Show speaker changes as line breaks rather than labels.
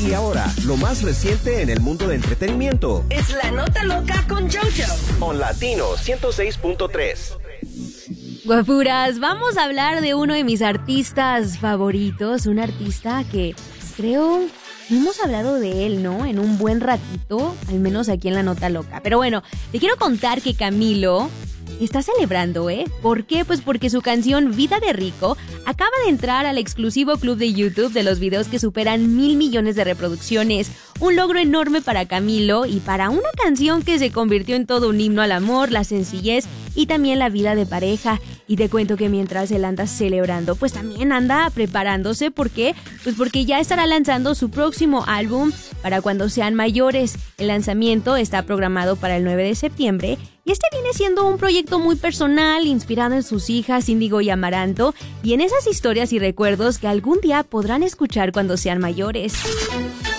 Y ahora, lo más reciente en el mundo de entretenimiento.
Es la nota loca con JoJo.
On Latino 106.3.
Guapuras, vamos a hablar de uno de mis artistas favoritos, un artista que creo no hemos hablado de él, ¿no? En un buen ratito, al menos aquí en la nota loca. Pero bueno, te quiero contar que Camilo está celebrando, ¿eh? ¿Por qué? Pues porque su canción Vida de Rico acaba de entrar al exclusivo club de YouTube de los videos que superan 1,000 millones de reproducciones. Un logro enorme para Camilo y para una canción que se convirtió en todo un himno al amor, la sencillez y también la vida de pareja. Y te cuento que mientras él anda celebrando, pues también anda preparándose. ¿Por qué? Pues porque ya estará lanzando su próximo álbum para cuando sean mayores. El lanzamiento está programado para el 9 de septiembre y este viene siendo un proyecto muy personal, inspirado en sus hijas Índigo y Amaranto y en esas historias y recuerdos que algún día podrán escuchar cuando sean mayores.